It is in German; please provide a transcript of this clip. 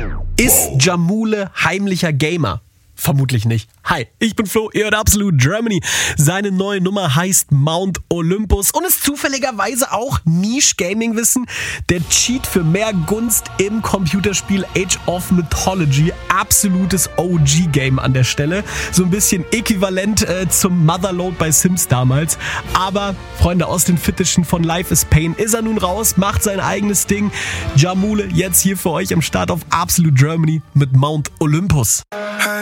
Ist Jamule heimlicher Gamer? Vermutlich nicht. Hi, ich bin Flo, ihr hört Absolute Germany. Seine neue Nummer heißt Mount Olympus und ist zufälligerweise auch Niche-Gaming-Wissen. Der Cheat für mehr Gunst im Computerspiel Age of Mythology. Absolutes OG-Game an der Stelle. So ein bisschen äquivalent zum Motherload bei Sims damals. Aber, Freunde, aus den Fittichen von Life is Pain ist er nun raus, macht sein eigenes Ding. Jamule jetzt hier für euch am Start auf Absolute Germany mit Mount Olympus.